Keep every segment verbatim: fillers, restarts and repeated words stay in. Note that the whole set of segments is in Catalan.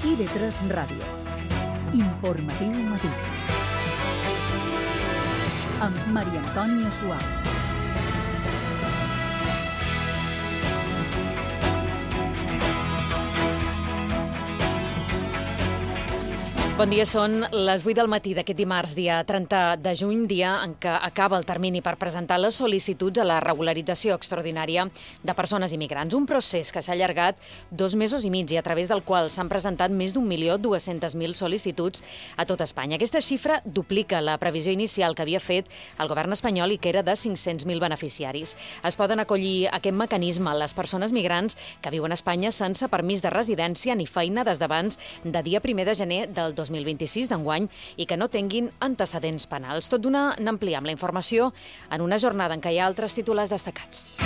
I V tres Ràdio. Informatiu matí. Amb Maria Antònia Suau. Bon dia, són les vuit del matí d'aquest dimarts, dia trenta de juny, dia en què acaba el termini per presentar les sol·licituds a la regularització extraordinària de persones immigrants. Un procés que s'ha allargat dos mesos i mig i a través del qual s'han presentat més d'un milió dues-centes mil sol·licituds a tot Espanya. Aquesta xifra duplica la previsió inicial que havia fet el govern espanyol i que era de cinc-cents mil beneficiaris. Es poden acollir a aquest mecanisme les persones migrants que viuen a Espanya sense permís de residència ni feina des d'abans de dia primer de gener del dos mil vint-i-sis d'enguany i que no tinguin antecedents penals. Tot d'una n'ampliar amb la informació en una jornada en què hi ha altres titulars destacats.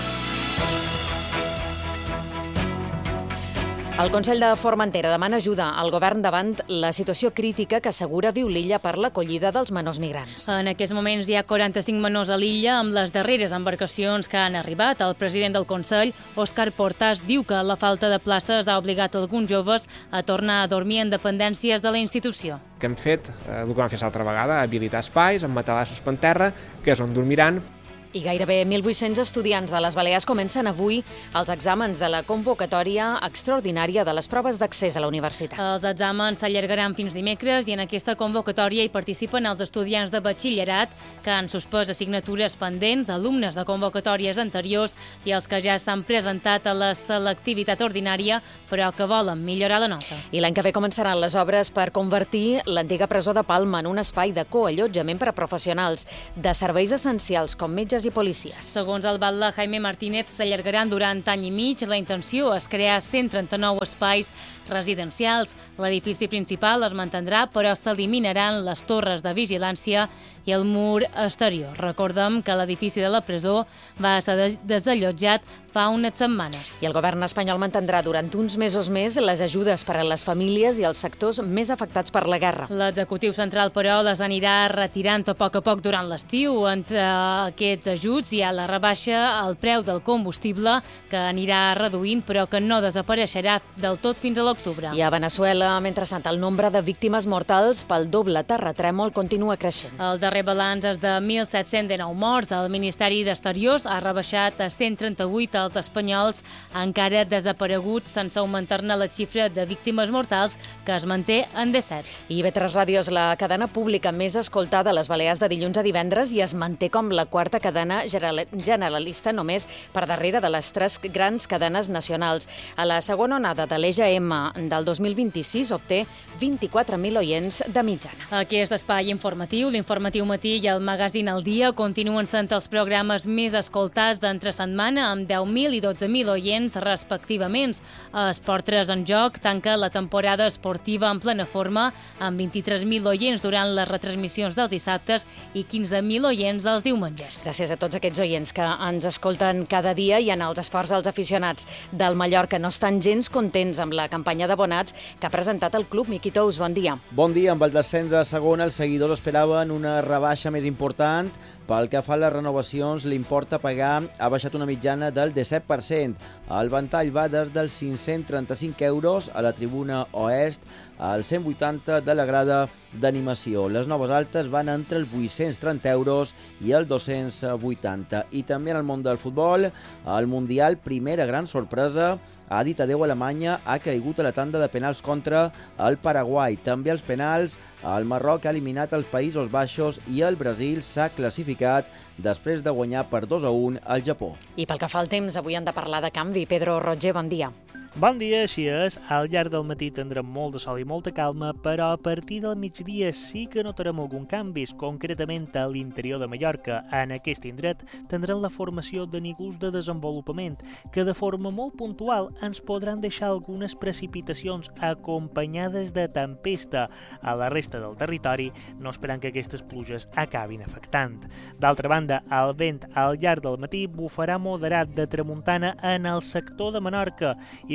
El Consell de Formentera demana ajuda al govern davant la situació crítica que assegura viu l'illa per l'acollida dels menors migrants. En aquests moments hi ha quaranta-cinc menors a l'illa amb les darreres embarcacions que han arribat. El president del Consell, Òscar Portàs, diu que la falta de places ha obligat alguns joves a tornar a dormir en dependències de la institució. Que hem fet, eh, el que vam fer l'altra vegada, habilitar espais amb matalassos per terra, que és on dormiran. I gairebé mil vuit-cents estudiants de les Balears comencen avui els exàmens de la convocatòria extraordinària de les proves d'accés a la universitat. Els exàmens s'allargaran fins dimecres i en aquesta convocatòria hi participen els estudiants de batxillerat que han suspès assignatures pendents, alumnes de convocatòries anteriors i els que ja s'han presentat a la selectivitat ordinària però que volen millorar la nota. I l'any que ve començaran les obres per convertir l'antiga presó de Palma en un espai de coallotjament per a professionals de serveis essencials com metges i policies. Segons el batlle Jaime Martínez, s'allargaran durant any i mig. La intenció és crear cent trenta-nou espais residencials. L'edifici principal es mantindrà, però s'eliminaran les torres de vigilància i el mur exterior. Recordem que l'edifici de la presó va ser desallotjat fa unes setmanes. I el govern espanyol mantindrà durant uns mesos més les ajudes per a les famílies i els sectors més afectats per la guerra. L'executiu central, però, les anirà retirant a poc a poc durant l'estiu. Entre aquests ajuts hi ha la rebaixa al preu del combustible, que anirà reduint, però que no desapareixerà del tot fins a l'octubre. I a Veneçuela, mentrestant, el nombre de víctimes mortals pel doble terratrèmol continua creixent. El darrer balanç és de mil set-cents dinou morts. El Ministeri d'Exteriors ha rebaixat a cent trenta-vuit els espanyols encara desapareguts, sense augmentar-ne la xifra de víctimes mortals, que es manté en disset. I I V tres Ràdio és la cadena pública més escoltada a les Balears de dilluns a divendres i es manté com la quarta cadena generalista, només per darrere de les tres grans cadenes nacionals. A la segona onada de l'E G M del dos mil vint-i-sis obté vint-i-quatre mil oients de mitjana. Aquest espai informatiu, l'Informatiu Matí i el Magazín al Dia, continuen sent els programes més escoltats d'entre setmana, amb deu mil i dotze mil oients respectivament. Esport tres en joc tanca la temporada esportiva en plena forma, amb vint-i-tres mil oients durant les retransmissions dels dissabtes i quinze mil oients els diumenges. Gràcies a tots aquests oients que ens escolten cada dia. I en els esports, els aficionats del Mallorca no estan gens contents amb la campanya d'abonats que ha presentat el club. Miqui Tous, bon dia. Bon dia. Amb el descens a segona, els seguidors esperaven una rebaixa més important. Pel que fa a les renovacions, l'import a pagar ha baixat una mitjana del disset per cent. El ventall va des dels cinc-cents trenta-cinc euros a la tribuna oest als cent vuitanta de la grada d'animació. Les noves altes van entre els vuit-cents trenta euros i els dos-cents vuitanta. I també en el món del futbol, el Mundial, primera gran sorpresa, ha dit adeu a Alemanya, ha caigut a la tanda de penals contra el Paraguai. També els penals, el Marroc ha eliminat els Països Baixos i el Brasil s'ha classificat després de guanyar per dos a un al Japó. I pel que fa al temps, avui hem de parlar de canvi. Pedro Roger, bon dia. Bon dia, així és. Al llarg del matí tindrem molt de sol i molta calma, però a partir del migdia sí que notarem algun canvis, concretament a l'interior de Mallorca. En aquest indret tindrem la formació de nígols de desenvolupament, que de forma molt puntual ens podran deixar algunes precipitacions acompanyades de tempesta. A la resta del territori no esperem que aquestes pluges acabin afectant. D'altra banda, el vent al llarg del matí bufarà moderat de tramuntana en el sector de Menorca i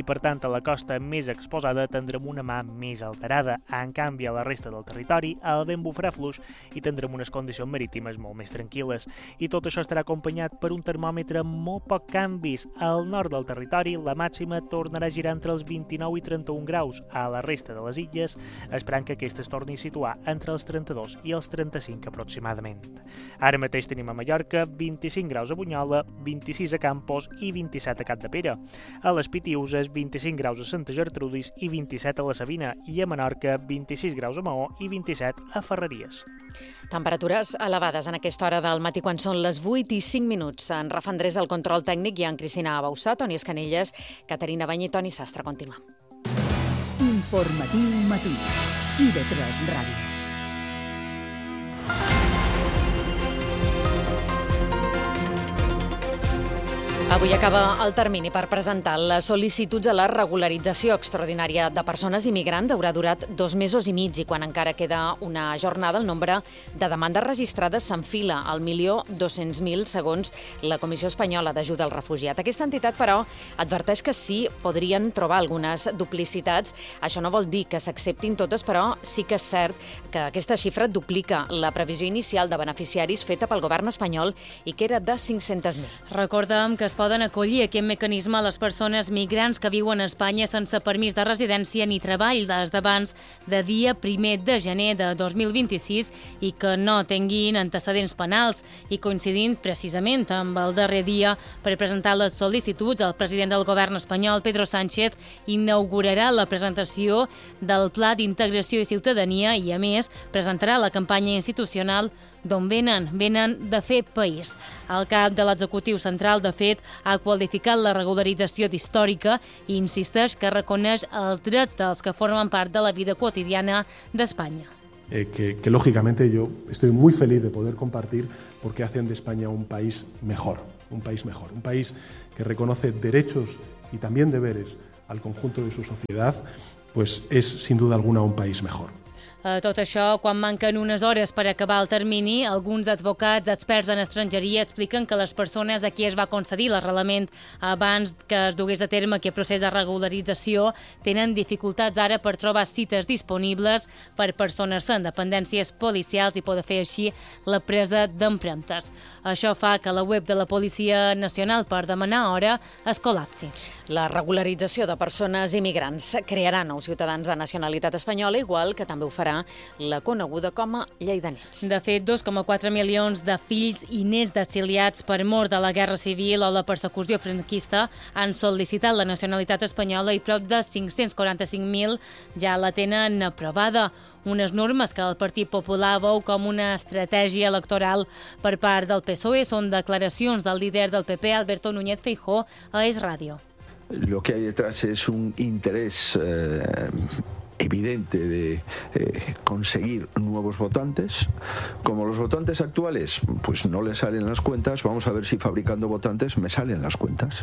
per tant a la costa més exposada tindrem una mà més alterada. En canvi, a la resta del territori el vent bufarà fluix i tindrem unes condicions marítimes molt més tranquil·les. I tot això estarà acompanyat per un termòmetre amb molt poc canvis. Al nord del territori la màxima tornarà a girar entre els vint-i-nou i trenta-un graus. A la resta de les illes esperant que aquesta es torni a situar entre els trenta-dos i els trenta-cinc aproximadament. Ara mateix tenim a Mallorca vint-i-cinc graus a Bunyola, vint-i-sis a Campos i vint-i-set a Capdepera. A les Pitiüses, vint-i-cinc graus a Santa Gertrudis i vint-i-set a la Sabina, i a Menorca, vint-i-sis graus a Maó i vint-i-set a Ferreries. Temperatures elevades en aquesta hora del matí quan són les vuit i cinc minuts. En Rafa Andrés, el control tècnic, i en Cristina Bausà, Toni Escanelles, Caterina Bany i Toni Sastre. Continuem. Informatiu matí. I de tres Ràdio. Avui acaba el termini per presentar les sol·licituds a la regularització extraordinària de persones immigrants. Haurà durat dos mesos i mig i quan encara queda una jornada el nombre de demandes registrades s'enfila al milió dos-cents mil segons la Comissió Espanyola d'Ajuda al Refugiat. Aquesta entitat, però, adverteix que sí podrien trobar algunes duplicitats. Això no vol dir que s'acceptin totes, però sí que és cert que aquesta xifra duplica la previsió inicial de beneficiaris feta pel govern espanyol i que era de cinc-cents mil. Recordem que es poden acollir aquest mecanisme a les persones migrants que viuen a Espanya sense permís de residència ni treball des d'abans de dia primer de gener de dos mil vint-i-sis i que no tinguin antecedents penals. I coincidint precisament amb el darrer dia per presentar les sol·licituds, el president del govern espanyol, Pedro Sánchez, inaugurarà la presentació del Pla d'Integració i Ciutadania i, a més, presentarà la campanya institucional d'on venen, venen de fer país. El cap de l'executiu central, de fet, ha qualificat la regularització d'històrica i insisteix que reconeix els drets dels que formen part de la vida quotidiana d'Espanya. Eh, que, que lógicamente yo estoy muy feliz de poder compartir porque hacen de España un país mejor, un país mejor, un país que reconoce derechos y también deberes al conjunto de su sociedad, pues es sin duda alguna un país mejor. Tot això, quan manquen unes hores per acabar el termini, alguns advocats experts en estrangeria expliquen que les persones a qui es va concedir l'arrelament abans que es dugués a terme aquest procés de regularització tenen dificultats ara per trobar cites disponibles per persones amb dependències policials i poder fer així la presa d'empremtes. Això fa que la web de la Policia Nacional per demanar hora es col·lapsi. La regularització de persones immigrants crearà nous ciutadans de nacionalitat espanyola, igual que també ho farà la coneguda com a llei de nets. De fet, dos coma quatre milions de fills i nets d'exiliats per mort de la Guerra Civil o la persecució franquista han sol·licitat la nacionalitat espanyola i prop de cinc-cents quaranta-cinc mil ja la tenen aprovada. Unes normes que el Partit Popular veu com una estratègia electoral per part del P S O E. Són declaracions del líder del P P, Alberto Núñez Feijóo, a Es Radio. Lo que hay detrás es un interés eh, evidente de eh, conseguir nuevos votantes. Como los votantes actuales pues no les salen las cuentas, vamos a ver si fabricando votantes me salen las cuentas.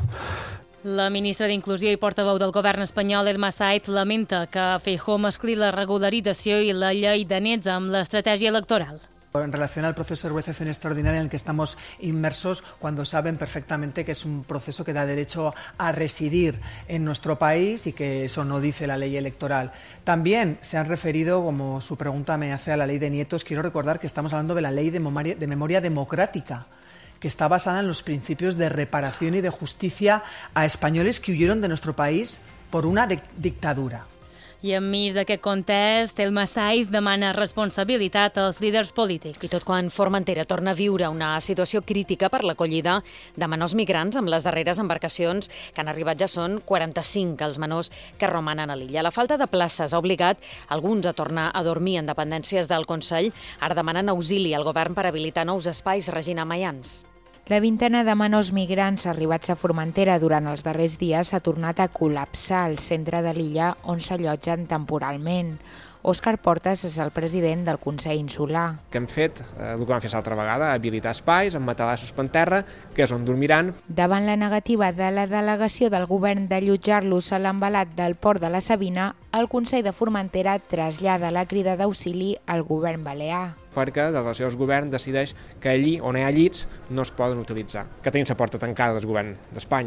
La ministra d'Inclusió i portaveu del govern espanyol, Elma Saez, lamenta que Feijóo mescli la regularització i la llei de nets amb l'estratègia electoral. En relación al proceso de regulación extraordinaria en el que estamos inmersos, cuando saben perfectamente que es un proceso que da derecho a residir en nuestro país y que eso no dice la ley electoral. También se han referido, como su pregunta me hace, a la ley de nietos. Quiero recordar que estamos hablando de la ley de memoria, de memoria democrática, que está basada en los principios de reparación y de justicia a españoles que huyeron de nuestro país por una dictadura. I enmig d'aquest context, Elma Saez demana responsabilitat als líders polítics. I tot quan Formentera torna a viure una situació crítica per l'acollida de menors migrants amb les darreres embarcacions que han arribat ja són quaranta-cinc els menors que romanen a l'illa. La falta de places ha obligat alguns a tornar a dormir en dependències del Consell. Ara demanen auxili al govern per habilitar nous espais. Regina Mayans. La vintena de menors migrants arribats a Formentera durant els darrers dies s'ha tornat a col·lapsar al centre de l'illa on s'allotgen temporalment. Òscar Portas és el president del Consell Insular. Que hem fet, eh, el que vam fer l'altra vegada, habilitar espais amb matalassos per terra, que és on dormiran. Davant la negativa de la delegació del govern d'allotjar-los a l'embalat del port de la Sabina, el Consell de Formentera trasllada la crida d'auxili al govern balear. Perquè la delegació del govern decideix que allí on hi ha llits no es poden utilitzar, que tenim la porta tancada del govern d'Espanya.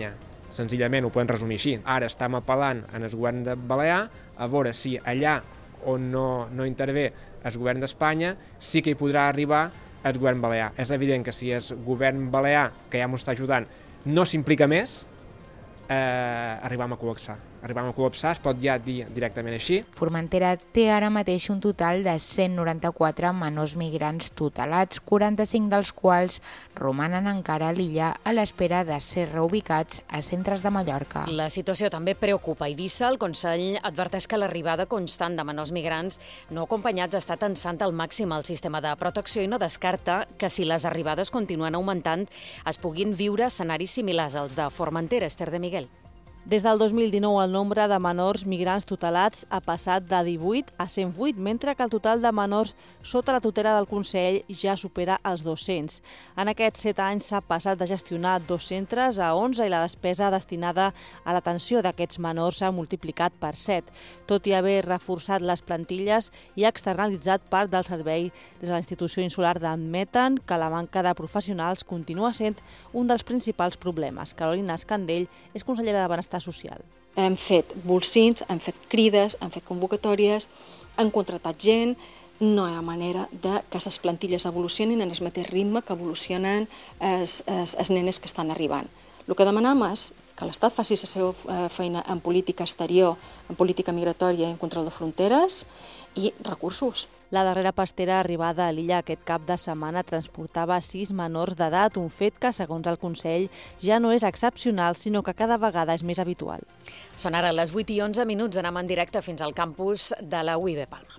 Senzillament ho podem resumir així. Ara estem apel·lant en el govern de Balear a veure si allà on no, no intervé el govern d'Espanya sí que hi podrà arribar el govern balear. És evident que si el govern balear, que ja ens està ajudant, no s'implica més, eh, arribam a col·lapsar. Arribam a col·lapsar, es pot ja dir directament així. Formentera té ara mateix un total de cent noranta-quatre menors migrants tutelats, quaranta-cinc dels quals romanen encara a l'illa a l'espera de ser reubicats a centres de Mallorca. La situació també preocupa Eivissa. El Consell adverteix que l'arribada constant de menors migrants no acompanyats està tensant al màxim el sistema de protecció i no descarta que si les arribades continuen augmentant es puguin viure escenaris similars als de Formentera. Esther de Miguel. Des del dos mil dinou, el nombre de menors migrants tutelats ha passat de divuit a cent vuit, mentre que el total de menors sota la tutela del Consell ja supera els dos-cents. En aquests set anys s'ha passat de gestionar dos centres a onze i la despesa destinada a l'atenció d'aquests menors s'ha multiplicat per set. Tot i haver reforçat les plantilles i externalitzat part del servei des de la institució insular admeten que la manca de professionals continua sent un dels principals problemes. Carolina Escandell és consellera de Benestar social. Hem fet bolsins, hem fet crides, hem fet convocatòries, hem contratat gent, no hi ha manera de que les plantilles evolucionin en el mateix ritme que evolucionen els, els, els nenes que estan arribant. El que demanem és que l'Estat faci la seva feina en política exterior, en política migratòria i en control de fronteres i recursos. La darrera pastera arribada a l'illa aquest cap de setmana transportava sis menors d'edat, un fet que, segons el Consell, ja no és excepcional, sinó que cada vegada és més habitual. Són ara les vuit i onze minuts, anem en directe fins al campus de la U I B Palma.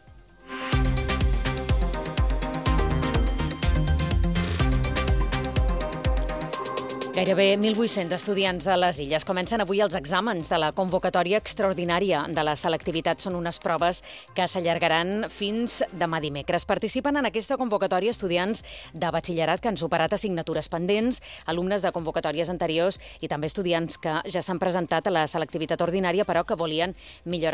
Gairebé mil vuit-cents estudiants de les Illes comencen avui els exàmens de la convocatòria extraordinària de la selectivitat. Són unes proves que s'allargaran fins demà dimecres. Participen en aquesta convocatòria estudiants de batxillerat que han superat assignatures pendents, alumnes de convocatòries anteriors i també estudiants que ja s'han presentat a la selectivitat ordinària però que volien millorar